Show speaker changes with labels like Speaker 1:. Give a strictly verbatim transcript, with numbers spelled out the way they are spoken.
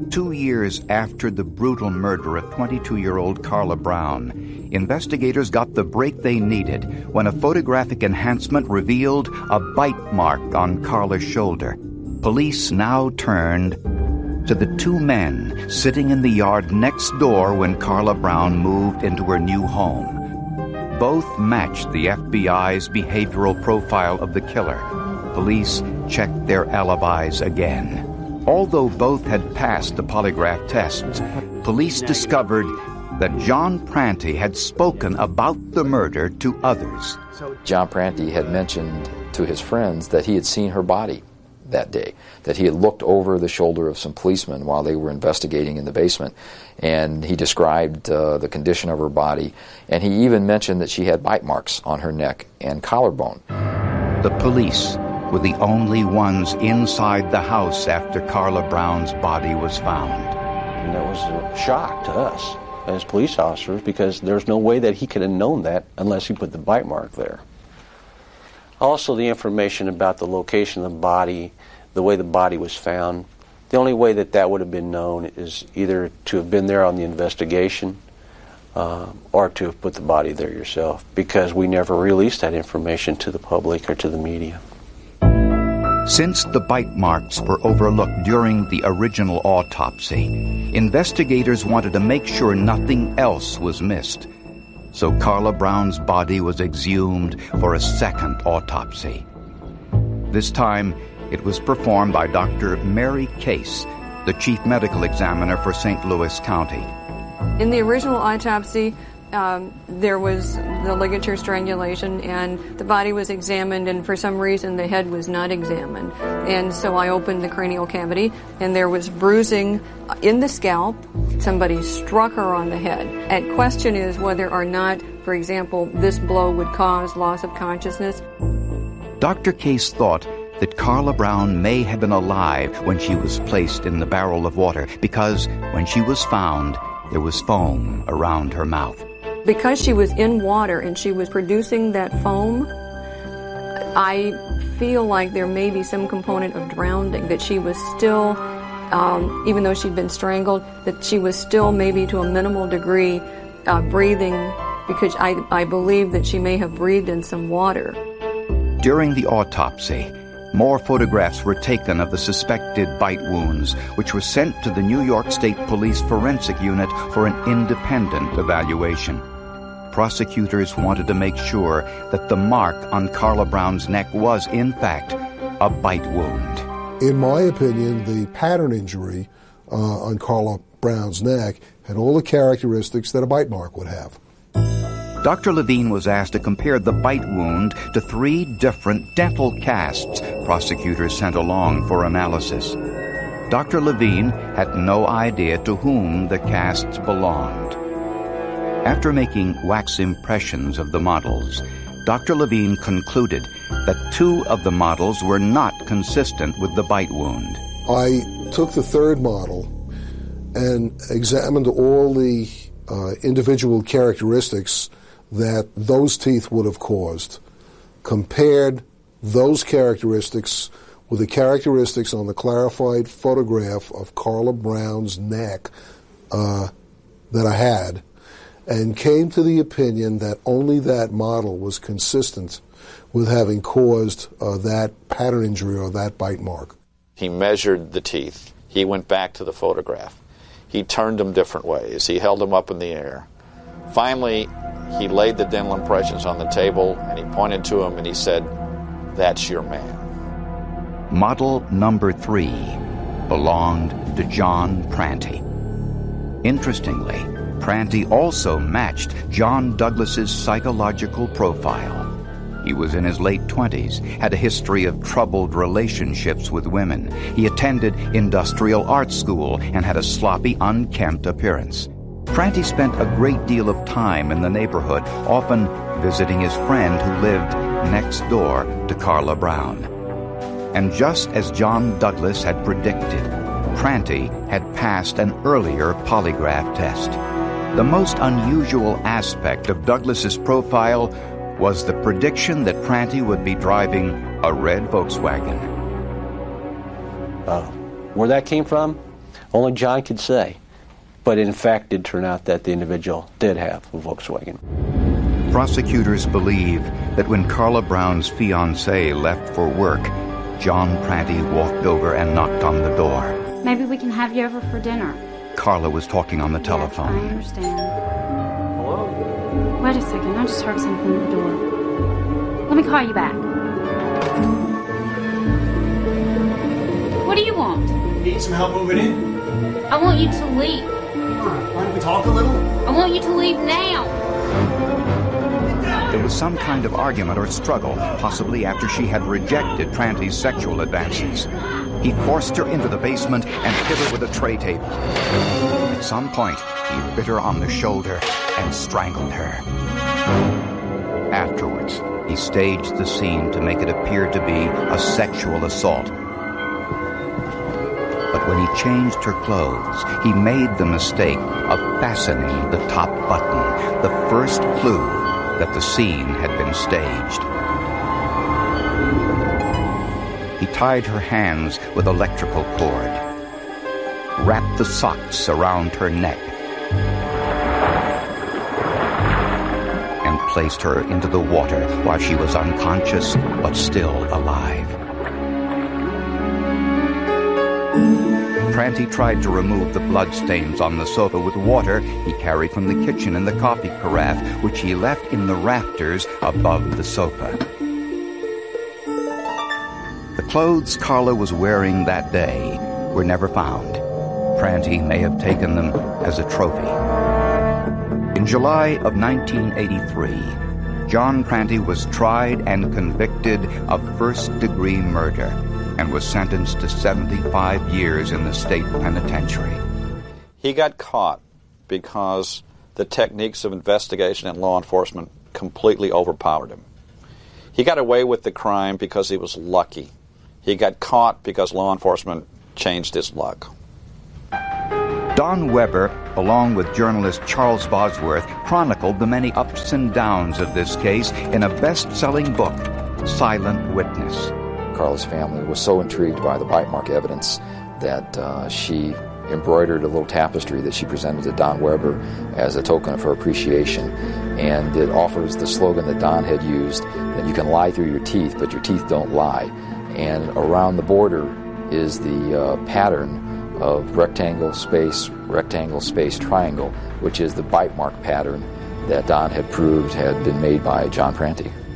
Speaker 1: Two years after the brutal murder of twenty-two-year-old Carla Brown, investigators got the break they needed when a photographic enhancement revealed a bite mark on Carla's shoulder. Police now turned to the two men sitting in the yard next door when Carla Brown moved into her new home. Both matched the F B I's behavioral profile of the killer. Police checked their alibis again. Although both had passed the polygraph tests, police discovered that John Prantey had spoken about the murder to others.
Speaker 2: John Prantey had mentioned to his friends that he had seen her body that day, that he had looked over the shoulder of some policemen while they were investigating in the basement, and he described uh, the condition of her body, and he even mentioned that she had bite marks on her neck and collarbone.
Speaker 1: The police were the only ones inside the house after Carla Brown's body was found.
Speaker 3: And that was a shock to us as police officers, because there's no way that he could have known that unless he put the bite mark there. Also, the information about the location of the body, the way the body was found, the only way that that would have been known is either to have been there on the investigation uh, or to have put the body there yourself, because we never released that information to the public or to the media.
Speaker 1: Since the bite marks were overlooked during the original autopsy, investigators wanted to make sure nothing else was missed. So Carla Brown's body was exhumed for a second autopsy. This time, it was performed by Doctor Mary Case, the chief medical examiner for Saint Louis County.
Speaker 4: In the original autopsy, Um, there was the ligature strangulation, and the body was examined, and for some reason the head was not examined. And so I opened the cranial cavity, and there was bruising in the scalp. Somebody struck her on the head. And question is whether or not, for example, this blow would cause loss of consciousness.
Speaker 1: Doctor Case thought that Carla Brown may have been alive when she was placed in the barrel of water, because when she was found, there was foam around her mouth.
Speaker 4: Because she was in water and she was producing that foam, I feel like there may be some component of drowning, that she was still, um, even though she'd been strangled, that she was still maybe to a minimal degree uh, breathing, because I, I believe that she may have breathed in some water.
Speaker 1: During the autopsy, more photographs were taken of the suspected bite wounds, which were sent to the New York State Police Forensic Unit for an independent evaluation. Prosecutors wanted to make sure that the mark on Carla Brown's neck was, in fact, a bite wound.
Speaker 5: In my opinion, the pattern injury uh, on Carla Brown's neck had all the characteristics that a bite mark would have.
Speaker 1: Doctor Levine was asked to compare the bite wound to three different dental casts prosecutors sent along for analysis. Doctor Levine had no idea to whom the casts belonged. After making wax impressions of the models, Doctor Levine concluded that two of the models were not consistent with the bite wound.
Speaker 5: I took the third model and examined all the uh, individual characteristics that those teeth would have caused, compared those characteristics with the characteristics on the clarified photograph of Carla Brown's neck uh, that I had, and came to the opinion that only that model was consistent with having caused uh, that pattern injury or that bite mark.
Speaker 6: He measured the teeth. He went back to the photograph. He turned them different ways. He held them up in the air. Finally, he laid the dental impressions on the table, and he pointed to them and he said, "That's your man."
Speaker 1: Model number three belonged to John Prantey. Interestingly, Prantey also matched John Douglas's psychological profile. He was in his late twenties, had a history of troubled relationships with women. He attended industrial art school and had a sloppy, unkempt appearance. Prantey spent a great deal of time in the neighborhood, often visiting his friend who lived next door to Carla Brown. And just as John Douglas had predicted, Prantey had passed an earlier polygraph test. The most unusual aspect of Douglas's profile was the prediction that Prantey would be driving a red Volkswagen.
Speaker 3: Uh, where that came from, Only John could say. But in fact, it turned out that the individual did have a Volkswagen.
Speaker 1: Prosecutors believe that when Carla Brown's fiancé left for work, John Prantty walked over and knocked on the door.
Speaker 7: Maybe we can have you over for dinner.
Speaker 1: Carla was talking on the telephone.
Speaker 7: Yes, I understand. Hello? Wait a second, I just heard something at the door. Let me call you back. What do you want?
Speaker 8: Need some help moving in?
Speaker 7: I want you to leave.
Speaker 8: Come on, why don't we talk a little?
Speaker 7: I want you to leave now.
Speaker 1: There was some kind of argument or struggle, possibly after she had rejected Prantty's sexual advances. He forced her into the basement and hit her with a tray table. At some point, he bit her on the shoulder and strangled her. Afterwards, he staged the scene to make it appear to be a sexual assault. But when he changed her clothes, he made the mistake of fastening the top button, the first clue that the scene had been staged. He tied her hands with electrical cord, wrapped the socks around her neck, and placed her into the water while she was unconscious but still alive. Prantty tried to remove the bloodstains on the sofa with water he carried from the kitchen and the coffee carafe, which he left in the rafters above the sofa. The clothes Carla was wearing that day were never found. Prantty may have taken them as a trophy. In July of nineteen eighty-three, John Prantty was tried and convicted of first-degree murder and was sentenced to seventy-five years in the state penitentiary.
Speaker 6: He got caught because the techniques of investigation and law enforcement completely overpowered him. He got away with the crime because he was lucky. He got caught because law enforcement changed his luck.
Speaker 1: Don Weber, along with journalist Charles Bosworth, chronicled the many ups and downs of this case in a best-selling book, Silent Witness.
Speaker 2: Carla's family was so intrigued by the bite mark evidence that uh, she embroidered a little tapestry that she presented to Don Weber as a token of her appreciation. And it offers the slogan that Don had used, that you can lie through your teeth, but your teeth don't lie. And around the border is the uh, pattern of rectangle, space, rectangle, space, triangle, which is the bite mark pattern that Don had proved had been made by John Prantty.